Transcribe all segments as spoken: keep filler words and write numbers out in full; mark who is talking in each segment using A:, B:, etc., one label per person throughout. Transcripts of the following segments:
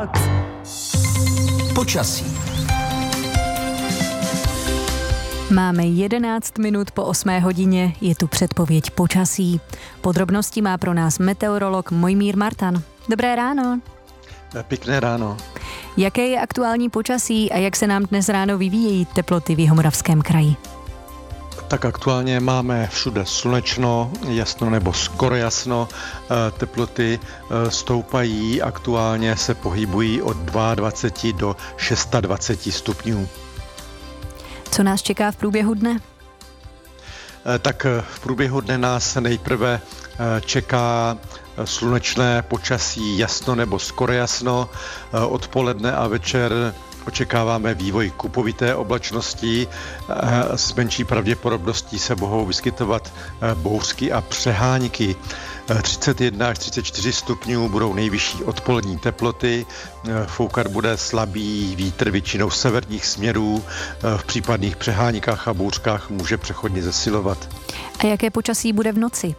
A: Počasí.
B: Máme jedenáct minut po osmé hodině, je tu předpověď počasí. Podrobnosti má pro nás meteorolog Mojmír Martan. Dobré ráno.
C: Pěkné ráno.
B: Jaké je aktuální počasí a jak se nám dnes ráno vyvíjejí teploty v Jihomoravském kraji?
C: Tak aktuálně máme všude slunečno, jasno nebo skoro jasno. Teploty stoupají, aktuálně se pohybují od dvacet dva do dvacet šest stupňů.
B: Co nás čeká v průběhu dne?
C: Tak v průběhu dne nás nejprve čeká slunečné počasí, jasno nebo skoro jasno. Odpoledne a večer očekáváme vývoj kupovité oblačnosti. S menší pravděpodobností se mohou vyskytovat bouřky a přehánky. třicet jedna až třicet čtyři stupňů budou nejvyšší odpolední teploty. Foukat bude slabý vítr většinou severních směrů. V případných přehánikách a bouřkách může přechodně zesilovat.
B: A jaké počasí bude v noci?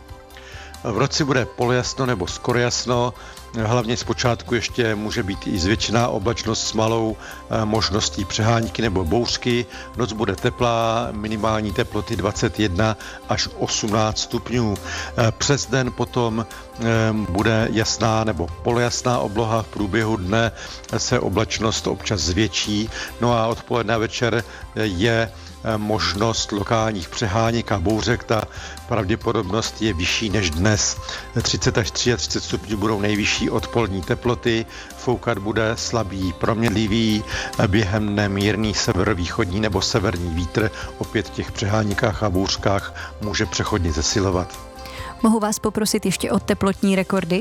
C: V noci bude polojasno nebo skoro jasno, hlavně zpočátku ještě může být i zvětšená oblačnost s malou možností přehánky nebo bouřky. Noc bude teplá, minimální teploty dvacet jedna až osmnáct stupňů. Přes den potom bude jasná nebo polojasná obloha, v průběhu dne se oblačnost občas zvětší, no a odpoledne a večer je možnost lokálních přeháněk a bouřek. Ta pravděpodobnost je vyšší než dnes. třicet až třicet tři stupňů budou nejvyšší odpolední teploty, foukat bude slabý proměnlivý, během dne mírný severovýchodní nebo severní vítr, opět v těch přeháníkách a bouřkách může přechodně zesilovat.
B: Mohu vás poprosit ještě o teplotní rekordy?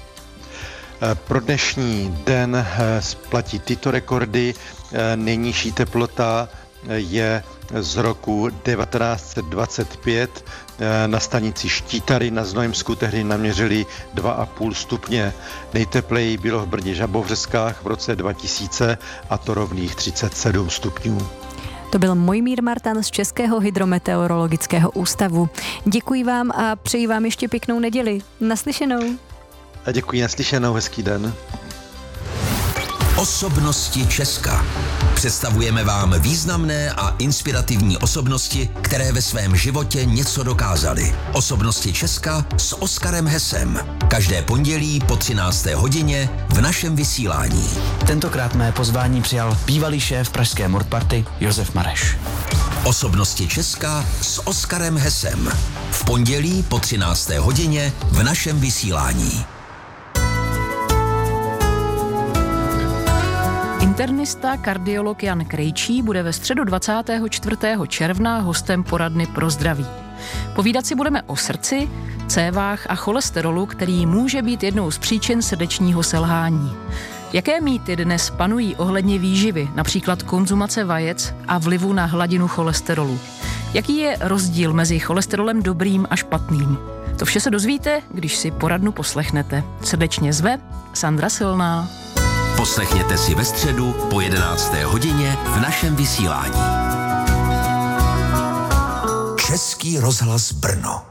C: Pro dnešní den platí tyto rekordy. Nejnižší teplota je z roku devatenáct set dvacet pět. Na stanici Štítary na Znojemsku tehdy naměřili dva a půl stupně. Nejtepleji bylo v Brně Žabovřeskách v roce dva tisíce a to rovných třicet sedm stupňů.
B: To byl Mojmír Martan z Českého hydrometeorologického ústavu. Děkuji vám a přeji vám ještě pěknou neděli. Naslyšenou.
C: A děkuji, naslyšenou, hezký den.
A: Osobnosti Česka. Představujeme vám významné a inspirativní osobnosti, které ve svém životě něco dokázaly. Osobnosti Česka s Oskarem Hesem. Každé pondělí po třinácté hodině v našem vysílání.
D: Tentokrát mé pozvání přijal bývalý šéf pražské Mordparty Josef Mareš.
A: Osobnosti Česka s Oskarem Hesem. V pondělí po třinácté hodině v našem vysílání.
E: Internista, kardiolog Jan Krejčí bude ve středu dvacátého čtvrtého června hostem poradny pro zdraví. Povídat si budeme o srdci, cévách a cholesterolu, který může být jednou z příčin srdečního selhání. Jaké mýty dnes panují ohledně výživy, například konzumace vajec a vlivu na hladinu cholesterolu? Jaký je rozdíl mezi cholesterolem dobrým a špatným? To vše se dozvíte, když si poradnu poslechnete. Srdečně zve Sandra Silná.
A: Poslechněte si ve středu po jedenácté hodině v našem vysílání. Český rozhlas Brno.